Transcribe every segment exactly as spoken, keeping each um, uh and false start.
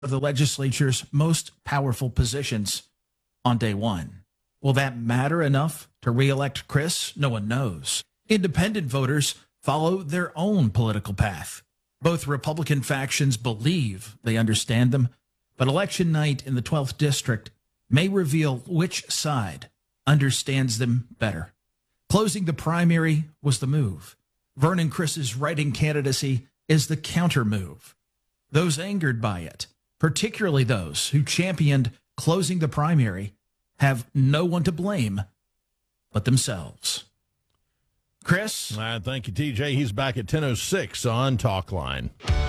of the legislature's most powerful positions on day one. Will that matter enough to reelect Chris? No one knows. Independent voters follow their own political path. Both Republican factions believe they understand them, but election night in the twelfth district may reveal which side understands them better. Closing the primary was the move. Vernon Chris's writing candidacy is the counter move. Those angered by it, particularly those who championed closing the primary, have no one to blame but themselves. Chris? Uh, thank you, T J. He's back at ten oh six on Talk Line.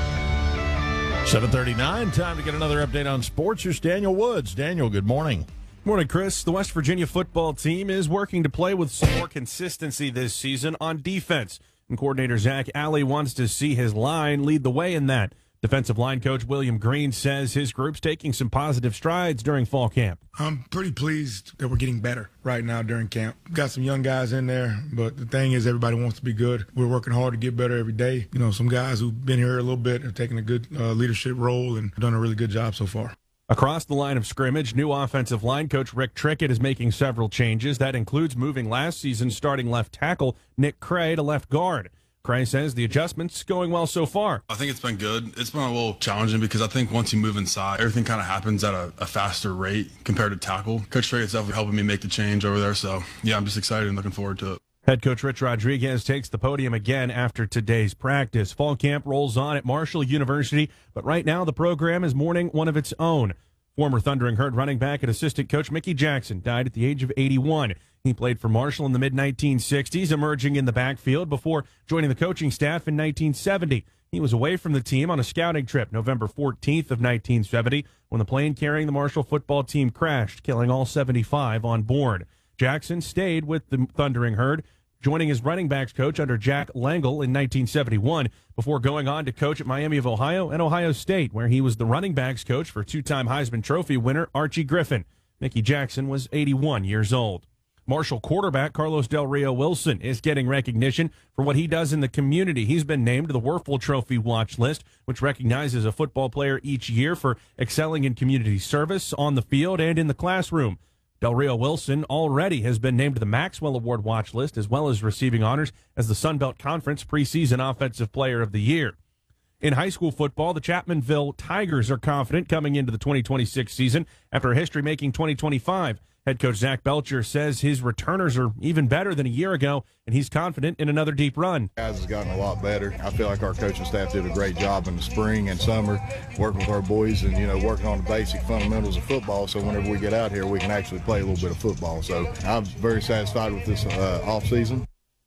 seven thirty-nine, time to get another update on sports. Here's Daniel Woods. Daniel, good morning. Morning, Chris. The West Virginia football team is working to play with some more consistency this season on defense. And coordinator Zach Alley wants to see his line lead the way in that. Defensive line coach William Green says his group's taking some positive strides during fall camp. I'm pretty pleased that we're getting better right now during camp. Got some young guys in there, but the thing is everybody wants to be good. We're working hard to get better every day. You know, some guys who've been here a little bit have taken a good uh, leadership role and done a really good job so far. Across the line of scrimmage, new offensive line coach Rick Trickett is making several changes. That includes moving last season's starting left tackle Nick Cray to left guard. Cray says the adjustment's going well so far. I think it's been good. It's been a little challenging because I think once you move inside, everything kind of happens at a, a faster rate compared to tackle. Coach Trickett's definitely helping me make the change over there. So, yeah, I'm just excited and looking forward to it. Head coach Rich Rodriguez takes the podium again after today's practice. Fall camp rolls on at Marshall University, but right now the program is mourning one of its own. Former Thundering Herd running back and assistant coach Mickey Jackson died at the age of eighty-one. He played for Marshall in the mid nineteen sixties, emerging in the backfield before joining the coaching staff in nineteen seventy. He was away from the team on a scouting trip November fourteenth of nineteen seventy when the plane carrying the Marshall football team crashed, killing all seventy-five on board. Jackson stayed with the Thundering Herd, joining as running backs coach under Jack Langle in nineteen seventy-one before going on to coach at Miami of Ohio and Ohio State, where he was the running backs coach for two-time Heisman Trophy winner Archie Griffin. Mickey Jackson was eighty-one years old. Marshall quarterback Carlos Del Rio Wilson is getting recognition for what he does in the community. He's been named to the Werfel Trophy watch list, which recognizes a football player each year for excelling in community service, on the field, and in the classroom. Del Rio Wilson already has been named to the Maxwell Award watch list, as well as receiving honors as the Sun Belt Conference preseason Offensive Player of the Year. In high school football, the Chapmanville Tigers are confident coming into the twenty twenty-six season after a history-making twenty twenty-five. Head coach Zach Belcher says his returners are even better than a year ago, and he's confident in another deep run. Guys has gotten a lot better. I feel like our coaching staff did a great job in the spring and summer working with our boys and, you know, working on the basic fundamentals of football, so whenever we get out here, we can actually play a little bit of football. So I'm very satisfied with this uh, offseason.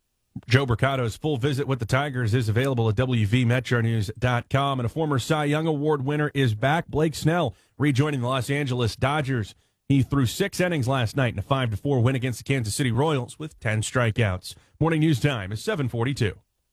Joe Mercado's full visit with the Tigers is available at W V Metro News dot com, and a former Cy Young Award winner is back. Blake Snell rejoining the Los Angeles Dodgers. He threw six innings last night in a five to four win against the Kansas City Royals with ten strikeouts. Morning news time is seven forty-two.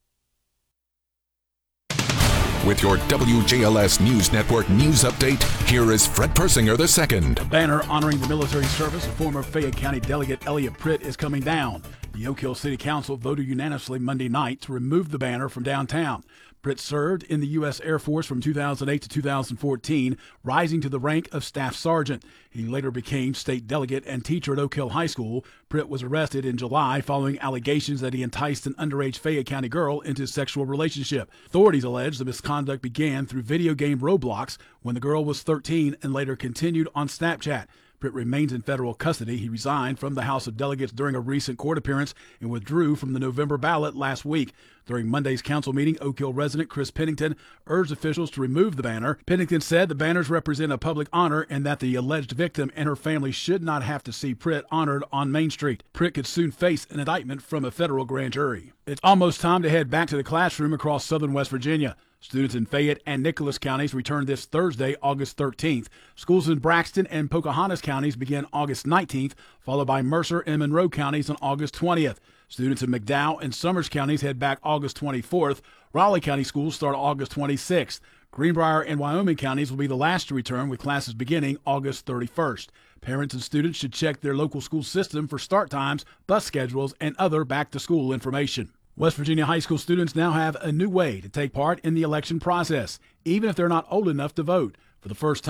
With your W J L S News Network news update, here is Fred Persinger the second. A banner honoring the military service of former Fayette County Delegate Elliot Pritt is coming down. The Oak Hill City Council voted unanimously Monday night to remove the banner from downtown. Pritt served in the U S Air Force from two thousand eight to two thousand fourteen, rising to the rank of Staff Sergeant. He later became state delegate and teacher at Oak Hill High School. Pritt was arrested in July following allegations that he enticed an underage Fayette County girl into a sexual relationship. Authorities allege the misconduct began through video game Roblox when the girl was thirteen and later continued on Snapchat. Pritt remains in federal custody. He resigned from the House of Delegates during a recent court appearance and withdrew from the November ballot last week. During Monday's council meeting, Oak Hill resident Chris Pennington urged officials to remove the banner. Pennington said the banners represent a public honor and that the alleged victim and her family should not have to see Pritt honored on Main Street. Pritt could soon face an indictment from a federal grand jury. It's almost time to head back to the classroom across southern West Virginia. Students in Fayette and Nicholas counties return this Thursday, August thirteenth. Schools in Braxton and Pocahontas counties begin August nineteenth, followed by Mercer and Monroe counties on August twentieth. Students in McDowell and Summers counties head back August twenty-fourth. Raleigh County schools start August twenty-sixth. Greenbrier and Wyoming counties will be the last to return, with classes beginning August thirty-first. Parents and students should check their local school system for start times, bus schedules, and other back-to-school information. West Virginia high school students now have a new way to take part in the election process, even if they're not old enough to vote. For the first time